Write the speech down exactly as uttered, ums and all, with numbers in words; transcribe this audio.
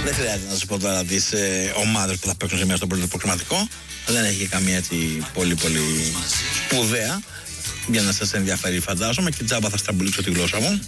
Δεν χρειάζεται να σας πω τώρα τις ε, ομάδες που θα παίξουν σήμερα στο πρώτο προκριματικό. Δεν έχει καμία έτσι πολύ πολύ σπουδαία για να σας ενδιαφέρει, φαντάζομαι, και τζάμπα θα στραμπουλήξω τη γλώσσα μου.